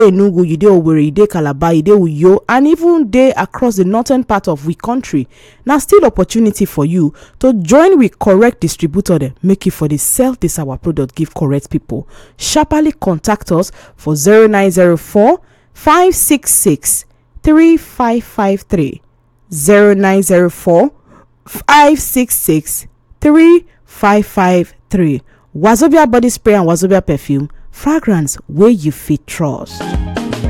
Enugu, you dey Owerri, you dey Calabar, you dey Uyo, and even dey across the northern part of we country. Now still opportunity for you to join with correct distributor dem, make you for dey sell this our product give correct people. Sharply contact us for 0904 566 3553 0904 566 3553. Wazobia body spray and Wazobia perfume, fragrance where you fit trust.